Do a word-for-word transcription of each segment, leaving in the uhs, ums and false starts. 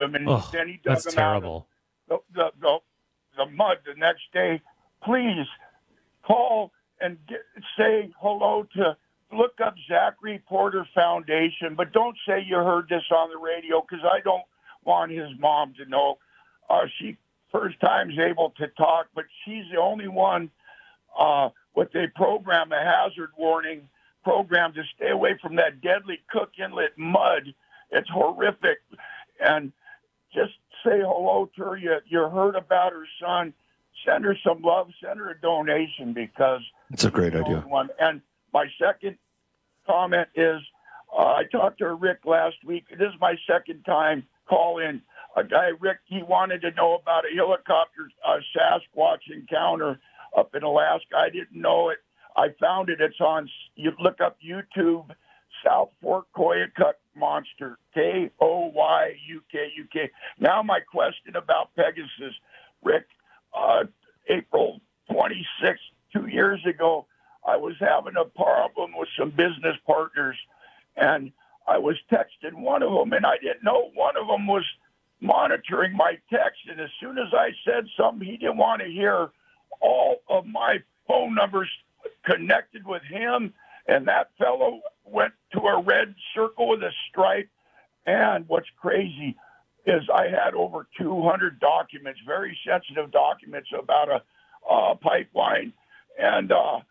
him, and Oh, then he dug that's him terrible. out of the, the, the, the mud the next day. Please call and get, say hello to, look up Zachary Porter Foundation, but don't say you heard this on the radio because I don't want his mom to know. Uh, she first time's able to talk, but she's the only one uh, with a program, a hazard warning program to stay away from that deadly Cook Inlet mud. It's horrific. And just say hello to her. You, you heard about her son. Send her some love. Send her a donation because it's a great idea. One. And my second comment is uh, I talked to Rick last week. This is my second time calling a guy, Rick. He wanted to know about a helicopter uh, Sasquatch encounter up in Alaska. I didn't know it. I found it. It's on, you look up YouTube, South Fork Koyukuk Monster, K O Y U K U K. Now my question about Pegasus, Rick, uh, April twenty-sixth, two years ago, I was having a problem with some business partners, and I was texting one of them, and I didn't know one of them was monitoring my text, and as soon as I said something he didn't want to hear, all of my phone numbers connected with him, and that fellow went to a red circle with a stripe. And what's crazy is I had over two hundred documents, very sensitive documents about a uh, pipeline, and uh,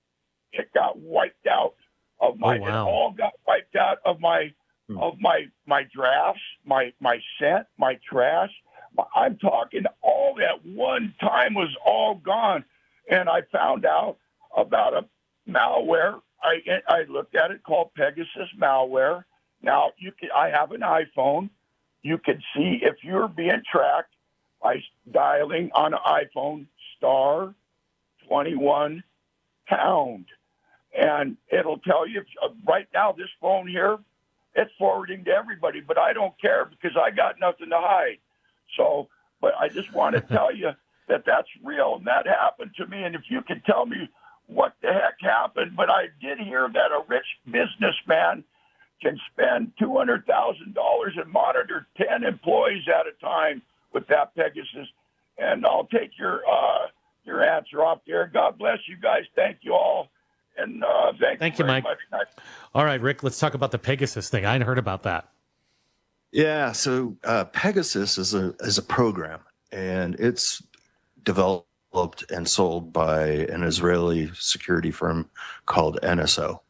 it got wiped out of my. Oh, wow. It all got wiped out of my hmm. of my my drafts, my my scent, my trash. I'm talking all that one time was all gone, and I found out about a malware. I I looked at it called Pegasus malware. Now you can. I have an iPhone. You can see if you're being tracked by dialing on an iPhone star twenty-one pound, and it'll tell you. If, uh, right now, this phone here, it's forwarding to everybody, but I don't care because I got nothing to hide. So, but I just want to tell you that that's real, and that happened to me. And if you could tell me what the heck happened, but I did hear that a rich businessman can spend two hundred thousand dollars and monitor ten employees at a time with that Pegasus. And I'll take your uh, your answer off there. God bless you guys. Thank you all. And uh, thank, thank you, you Mike. Much. All right, Rick, let's talk about the Pegasus thing. I hadn't heard about that. Yeah, so uh, Pegasus is a is a program, and it's developed and sold by an Israeli security firm called N S O.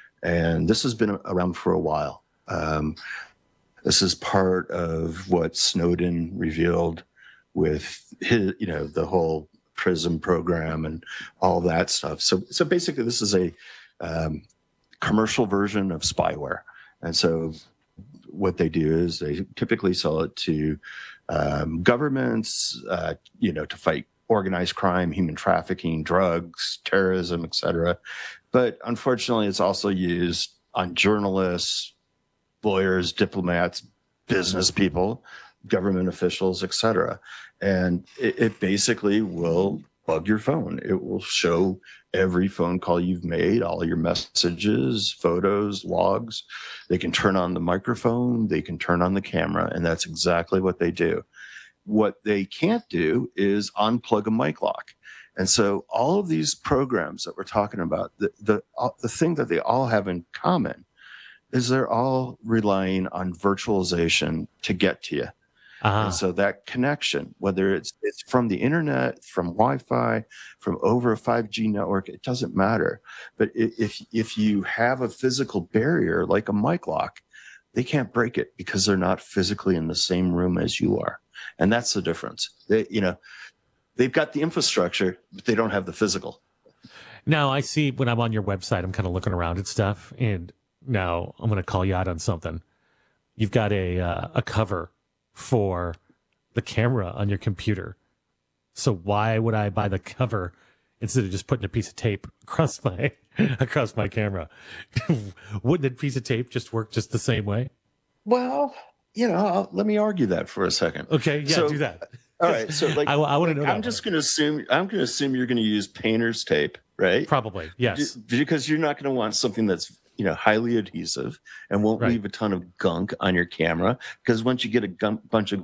And this has been around for a while. Um, this is part of what Snowden revealed with his, you know, the whole PRISM program and all that stuff. So, so basically, this is a um, commercial version of spyware. And so, what they do is they typically sell it to um, governments, uh, you know, to fight organized crime, human trafficking, drugs, terrorism, et cetera. But unfortunately, it's also used on journalists, lawyers, diplomats, business people, government officials, et cetera. And it, it basically will bug your phone. It will show every phone call you've made, all your messages, photos, logs. They can turn on the microphone, they can turn on the camera, and that's exactly what they do. What they can't do is unplug a mic lock. And so all of these programs that we're talking about, the, the, the thing that they all have in common is they're all relying on virtualization to get to you. Uh-huh. And so that connection, whether it's it's from the internet, from Wi-Fi, from over a five G network, it doesn't matter. But if if you have a physical barrier like a mic lock, they can't break it because they're not physically in the same room as you are. And that's the difference. They, you know, they've got the infrastructure, but they don't have the physical. Now, I see when I'm on your website, I'm kind of looking around at stuff, and now I'm going to call you out on something. You've got a uh, a cover for the camera on your computer. So why would I buy the cover instead of just putting a piece of tape across my across my camera? Wouldn't a piece of tape just work just the same way? Well, you know, I'll, let me argue that for a second. Okay, yeah, so, do that. All right, so like, I, I want to know. I'm just going to assume. I'm going to assume you're going to use painter's tape, right? Probably, yes. Because you're not going to want something that's, you know, highly adhesive and won't right. leave a ton of gunk on your camera. Because once you get a gun- bunch of